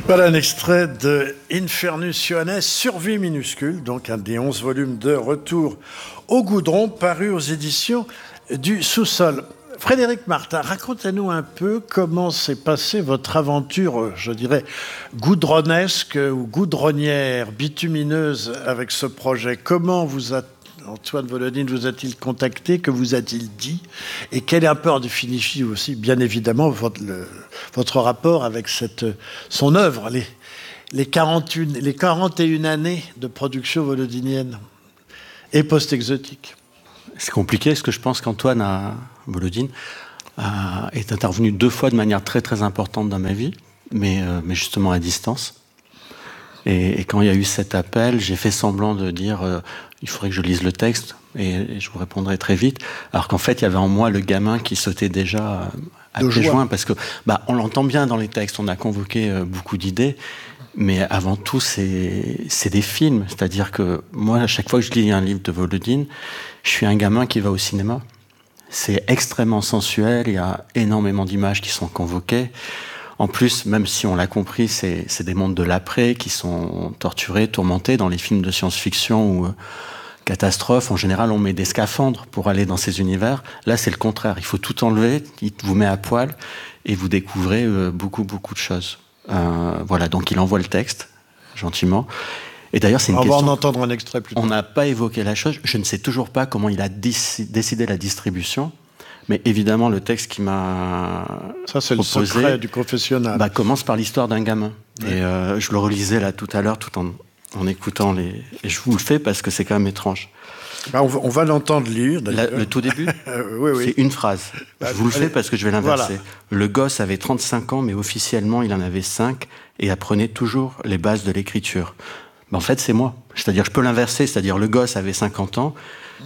Voilà un extrait de Infernus Ioannes, Survie minuscule, donc un des 11 volumes de Retour au goudron, paru aux éditions du Sous-sol. Frédéric Martin, racontez-nous un peu comment s'est passée votre aventure, je dirais, goudronesque ou goudronnière, bitumineuse avec ce projet. Comment Antoine Volodine vous a-t-il contacté? Que vous a-t-il dit? Et quel est un peu en définitive aussi, bien évidemment, votre rapport avec son œuvre, les 41 années de production volodinienne et post-exotique? C'est compliqué, parce que je pense qu'Antoine Volodine est intervenu 2 fois de manière très très importante dans ma vie, mais justement à distance. Et quand il y a eu cet appel, j'ai fait semblant de dire il faudrait que je lise le texte et je vous répondrai très vite. Alors qu'en fait, il y avait en moi le gamin qui sautait déjà à pieds joints, parce que on l'entend bien dans les textes, on a convoqué beaucoup d'idées, mais avant tout, c'est des films. C'est-à-dire que moi, à chaque fois que je lis un livre de Volodine, je suis un gamin qui va au cinéma. C'est extrêmement sensuel, il y a énormément d'images qui sont convoquées. En plus, même si on l'a compris, c'est des mondes de l'après qui sont torturés, tourmentés. Dans les films de science-fiction ou catastrophes, en général, on met des scaphandres pour aller dans ces univers. Là, c'est le contraire. Il faut tout enlever, il vous met à poil et vous découvrez beaucoup de choses. Voilà, donc il envoie le texte, gentiment. Et d'ailleurs, c'est une question... On va en entendre un extrait plus tard. On n'a pas évoqué la chose. Je ne sais toujours pas comment il a décidé la distribution. Mais évidemment, le texte qui m'a Ça, c'est proposé, le secret du confessionnal. Commence par l'histoire d'un gamin. Oui. Et je le relisais là tout à l'heure, tout en écoutant les... Et je vous le fais parce que c'est quand même étrange. On va l'entendre lire, d'ailleurs. Le tout début, oui. C'est une phrase. Je vous le fais parce que je vais l'inverser. Voilà. Le gosse avait 35 ans, mais officiellement, il en avait 5 et apprenait toujours les bases de l'écriture. En fait, c'est moi. C'est-à-dire, je peux l'inverser. C'est-à-dire, le gosse avait 5 ans,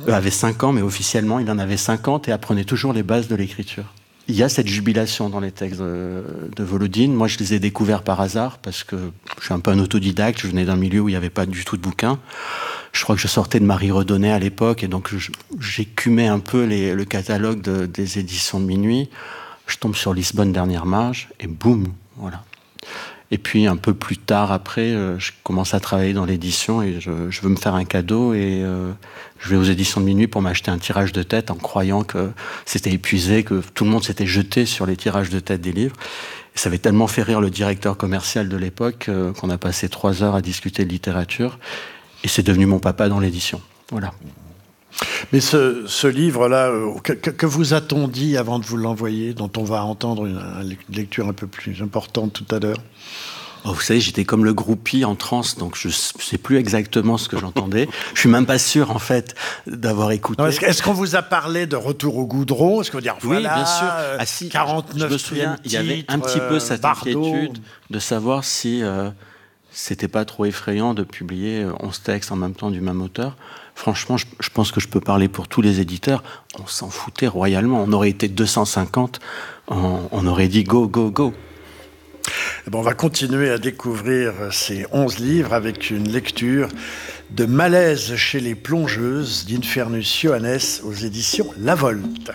mais officiellement, il en avait 50 et apprenait toujours les bases de l'écriture. Il y a cette jubilation dans les textes de Volodine. Moi, je les ai découverts par hasard parce que je suis un peu un autodidacte. Je venais d'un milieu où il n'y avait pas du tout de bouquins. Je crois que je sortais de Marie Redonnet à l'époque et donc j'écumais un peu le catalogue des éditions de Minuit. Je tombe sur Lisbonne, Dernière Marge et boum, voilà. Et puis un peu plus tard, après, je commence à travailler dans l'édition et je veux me faire un cadeau et je vais aux éditions de Minuit pour m'acheter un tirage de tête en croyant que c'était épuisé, que tout le monde s'était jeté sur les tirages de tête des livres. Et ça avait tellement fait rire le directeur commercial de l'époque qu'on a passé 3 heures à discuter de littérature et c'est devenu mon papa dans l'édition. Voilà. Mais ce livre-là, que vous a-t-on dit avant de vous l'envoyer, dont on va entendre une lecture un peu plus importante tout à l'heure? Vous savez, j'étais comme le groupie en transe, donc je ne sais plus exactement ce que j'entendais. Je suis même pas sûr, en fait, d'avoir écouté. Non, est-ce qu'on vous a parlé de Retour au goudron? Est-ce qu'on dit, voilà, oui, bien sûr. 49 je me souviens, il y avait un petit peu cette inquiétude de savoir si c'était pas trop effrayant de publier 11 textes en même temps du même auteur. Franchement, je pense que je peux parler pour tous les éditeurs. On s'en foutait royalement. On aurait été 250, on aurait dit go, go, go. On va continuer à découvrir ces 11 livres avec une lecture de Malaise chez les plongeuses d'Infernus Ioannes aux éditions La Volte.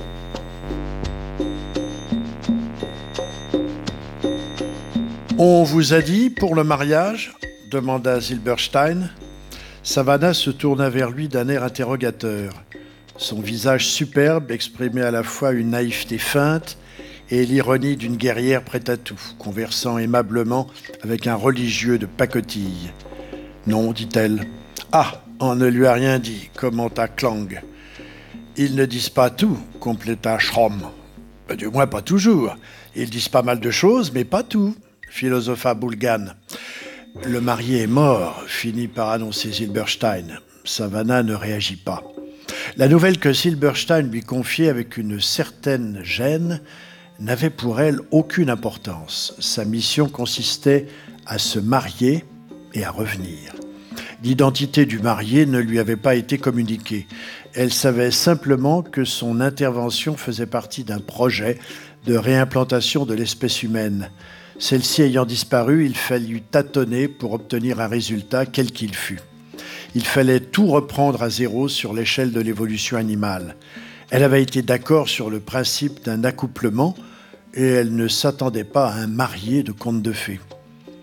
On vous a dit pour le mariage? Demanda Silberstein. Savannah se tourna vers lui d'un air interrogateur. Son visage superbe exprimait à la fois une naïveté feinte et l'ironie d'une guerrière prête à tout, conversant aimablement avec un religieux de pacotille. « Non, dit-elle. »« Ah, on ne lui a rien dit, commenta Klang. »« Ils ne disent pas tout, compléta Schromm. »« Du moins pas toujours. Ils disent pas mal de choses, mais pas tout, philosopha Bulgan. »« Le marié est mort, finit par annoncer Silberstein. » Savannah ne réagit pas. La nouvelle que Silberstein lui confiait avec une certaine gêne n'avait pour elle aucune importance. Sa mission consistait à se marier et à revenir. L'identité du marié ne lui avait pas été communiquée. Elle savait simplement que son intervention faisait partie d'un projet de réimplantation de l'espèce humaine. Celle-ci ayant disparu, il fallut tâtonner pour obtenir un résultat quel qu'il fût. Il fallait tout reprendre à zéro sur l'échelle de l'évolution animale. Elle avait été d'accord sur le principe d'un accouplement et elle ne s'attendait pas à un marié de conte de fées.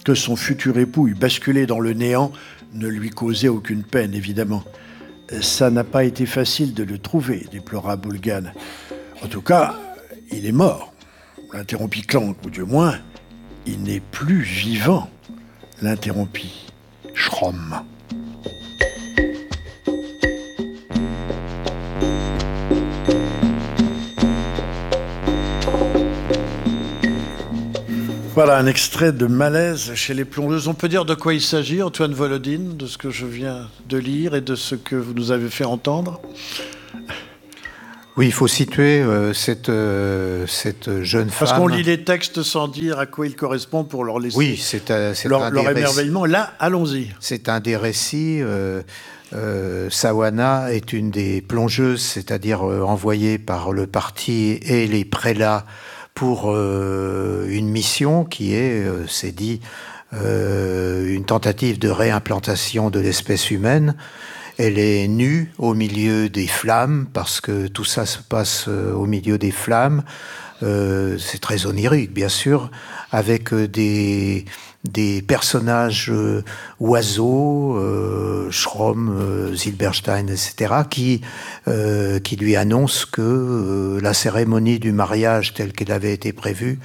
que son futur époux eût basculé dans le néant ne lui causait aucune peine, évidemment. Ça n'a pas été facile de le trouver, déplora Boulgane. En tout cas, il est mort, l'interrompit Clank, ou du moins, il n'est plus vivant, l'interrompit Schromm. Voilà un extrait de Malaise chez les plongeuses. On peut dire de quoi il s'agit, Antoine Volodine, de ce que je viens de lire et de ce que vous nous avez fait entendre? Oui, il faut situer cette jeune femme. Parce qu'on lit les textes sans dire à quoi ils correspondent pour leur laisser leur émerveillement. Là, allons-y. C'est un des récits. Sawana est une des plongeuses, c'est-à-dire envoyée par le parti et les prélats pour une mission qui est, c'est dit, une tentative de réimplantation de l'espèce humaine. Elle est nue au milieu des flammes, parce que tout ça se passe au milieu des flammes. C'est très onirique, bien sûr, avec des personnages oiseaux, Schromm, Zilberstein, etc., qui lui annoncent que la cérémonie du mariage telle qu'elle avait été prévue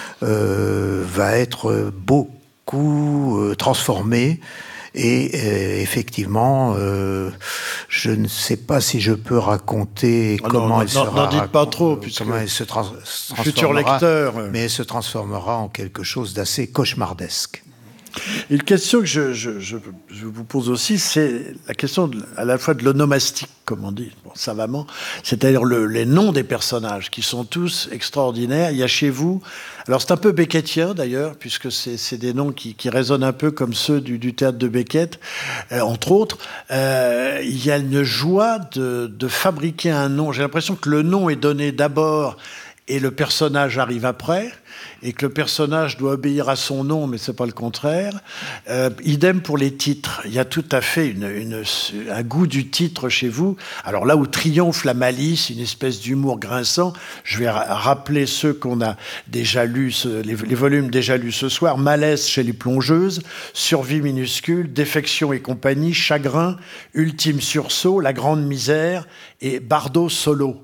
va être beaucoup transformée. Et effectivement, je ne sais pas si je peux raconter comment elle sera. N'en dites pas trop, puisque comment elle se transformera, futur lecteur. Mais elle se transformera en quelque chose d'assez cauchemardesque. Une question que je vous pose aussi, c'est la question à la fois de l'onomastique, comme on dit savamment, c'est-à-dire les noms des personnages, qui sont tous extraordinaires. Il y a chez vous, alors c'est un peu beckettien d'ailleurs, puisque c'est des noms qui résonnent un peu comme ceux du théâtre de Beckett, entre autres. Il y a une joie de fabriquer un nom. J'ai l'impression que le nom est donné d'abord et le personnage arrive après, et que le personnage doit obéir à son nom, mais c'est pas le contraire. Idem pour les titres. Il y a tout à fait un goût du titre chez vous. Alors là où triomphe la malice, une espèce d'humour grinçant, je vais rappeler ceux qu'on a déjà lus, les volumes déjà lus ce soir. Malaise chez les plongeuses, Survie minuscule, Défection et compagnie, Chagrin, Ultime sursaut, La grande misère et Bardot solo.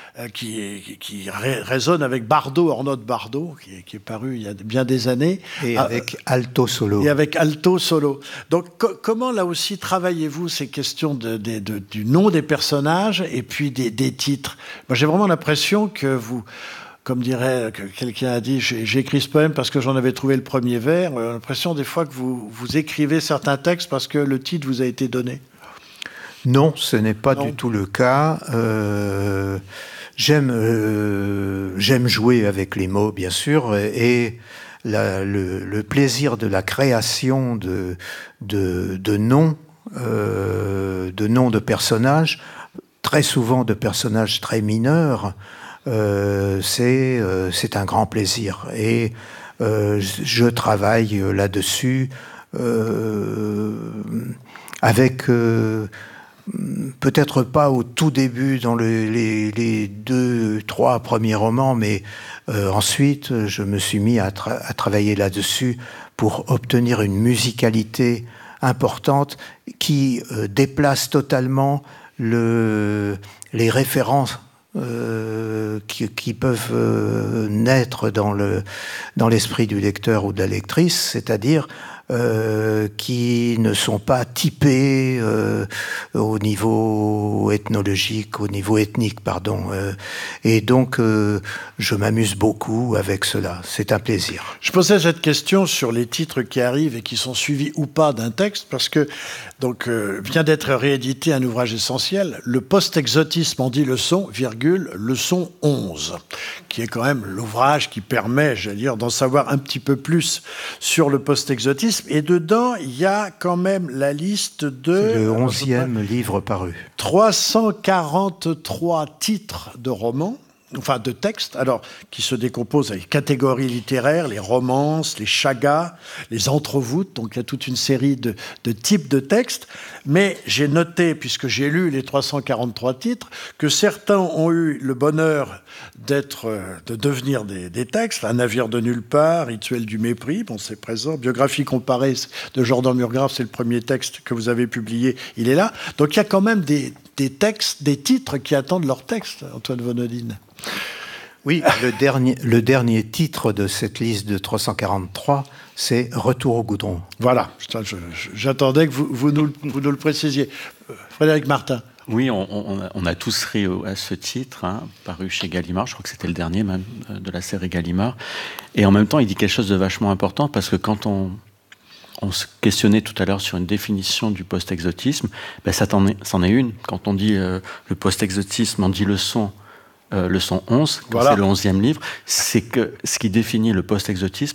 Qui résonne avec Bardot, Ornotte Bardot, qui est paru il y a bien des années. Et avec Alto Solo. Et avec Alto Solo. Donc, comment, là aussi, travaillez-vous ces questions du nom des personnages et puis des titres? Moi, j'ai vraiment l'impression que vous, comme dirait quelqu'un a dit, j'ai écrit ce poème parce que j'en avais trouvé le premier vers. J'ai l'impression des fois que vous écrivez certains textes parce que le titre vous a été donné. Non, ce n'est pas du tout le cas. J'aime jouer avec les mots, bien sûr, et le plaisir de la création de noms, de personnages, très souvent de personnages très mineurs, c'est un grand plaisir. Et je travaille là-dessus avec... peut-être pas au tout début dans les 2-3 premiers romans, mais ensuite je me suis mis à travailler là-dessus pour obtenir une musicalité importante qui déplace totalement les références qui peuvent naître dans l'esprit du lecteur ou de la lectrice, c'est-à-dire qui ne sont pas typés au niveau ethnologique, au niveau ethnique, pardon. Et donc, je m'amuse beaucoup avec cela. C'est un plaisir. Je posais cette question sur les titres qui arrivent et qui sont suivis ou pas d'un texte, parce que donc vient d'être réédité un ouvrage essentiel, Le post-exotisme en dit leçon, leçon 11, qui est quand même l'ouvrage qui permet, j'allais dire, d'en savoir un petit peu plus sur le post-exotisme. Et dedans, il y a quand même la liste de... C'est le 11e livre paru. 343 titres de romans, enfin de textes, alors qui se décomposent avec catégories littéraires, les romances, les chagas, les entrevoûtes, donc il y a toute une série de types de textes, mais j'ai noté, puisque j'ai lu les 343 titres, que certains ont eu le bonheur de devenir des textes. Un navire de nulle part, Rituel du mépris, bon c'est présent, Biographie comparée de Jordan Murgrave, c'est le premier texte que vous avez publié, il est là. Donc il y a quand même des textes, des titres qui attendent leur texte, Antoine von Odine. Oui, le dernier titre de cette liste de 343, c'est Retour au goudron. Voilà, j'attendais que vous nous le précisiez. Frédéric Martin. Oui, on a tous ri à ce titre, hein, paru chez Gallimard, je crois que c'était le dernier même de la série Gallimard. Et en même temps, il dit quelque chose de vachement important, parce que quand on se questionnait tout à l'heure sur une définition du post-exotisme, ben c'en est une. Quand on dit le post-exotisme en 10 leçons, leçon 11, voilà. C'est le 11e livre, c'est que ce qui définit le post-exotisme,